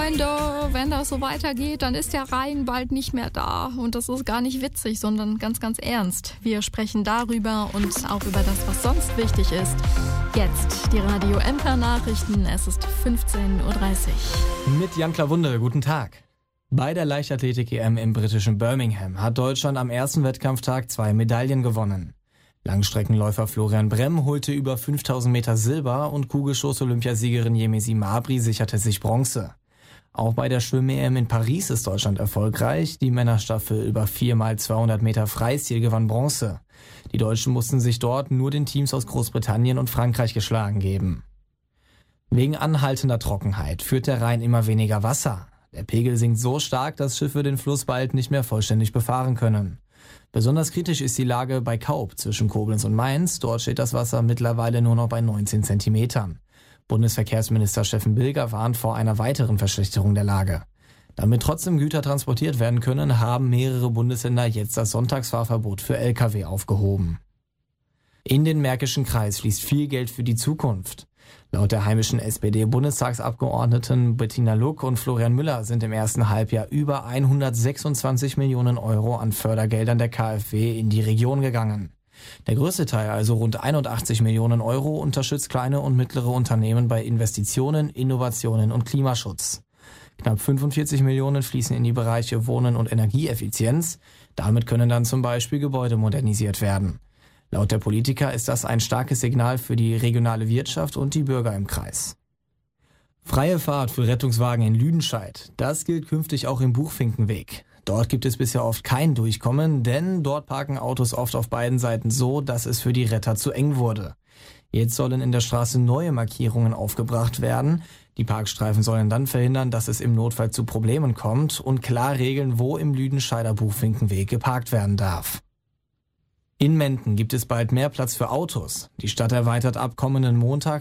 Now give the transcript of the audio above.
Freunde, wenn das so weitergeht, dann ist der Rhein bald nicht mehr da. Und das ist gar nicht witzig, sondern ganz, ganz ernst. Wir sprechen darüber und auch über das, was sonst wichtig ist. Jetzt die Radio Emper Nachrichten. Es ist 15.30 Uhr. Mit Jan Klawunde, guten Tag. Bei der Leichtathletik-EM im britischen Birmingham hat Deutschland am ersten Wettkampftag 2 Medaillen gewonnen. Langstreckenläufer Florian Bremm holte über 5000 Meter Silber und Kugelstoß-Olympiasiegerin Yemisi Mabry sicherte sich Bronze. Auch bei der Schwimm-EM in Paris ist Deutschland erfolgreich. Die Männerstaffel über 4x200 Meter Freistil gewann Bronze. Die Deutschen mussten sich dort nur den Teams aus Großbritannien und Frankreich geschlagen geben. Wegen anhaltender Trockenheit führt der Rhein immer weniger Wasser. Der Pegel sinkt so stark, dass Schiffe den Fluss bald nicht mehr vollständig befahren können. Besonders kritisch ist die Lage bei Kaub zwischen Koblenz und Mainz. Dort steht das Wasser mittlerweile nur noch bei 19 Zentimetern. Bundesverkehrsminister Steffen Bilger warnt vor einer weiteren Verschlechterung der Lage. Damit trotzdem Güter transportiert werden können, haben mehrere Bundesländer jetzt das Sonntagsfahrverbot für Lkw aufgehoben. In den Märkischen Kreis fließt viel Geld für die Zukunft. Laut der heimischen SPD-Bundestagsabgeordneten Bettina Luck und Florian Müller sind im ersten Halbjahr über 126 Millionen Euro an Fördergeldern der KfW in die Region gegangen. Der größte Teil, also rund 81 Millionen Euro, unterstützt kleine und mittlere Unternehmen bei Investitionen, Innovationen und Klimaschutz. Knapp 45 Millionen fließen in die Bereiche Wohnen und Energieeffizienz. Damit können dann zum Beispiel Gebäude modernisiert werden. Laut der Politiker ist das ein starkes Signal für die regionale Wirtschaft und die Bürger im Kreis. Freie Fahrt für Rettungswagen in Lüdenscheid. Das gilt künftig auch im Buchfinkenweg. Dort gibt es bisher oft kein Durchkommen, denn dort parken Autos oft auf beiden Seiten so, dass es für die Retter zu eng wurde. Jetzt sollen in der Straße neue Markierungen aufgebracht werden. Die Parkstreifen sollen dann verhindern, dass es im Notfall zu Problemen kommt und klar regeln, wo im Lüdenscheider Buchfinkenweg geparkt werden darf. In Menden gibt es bald mehr Platz für Autos. Die Stadt erweitert ab kommenden Montag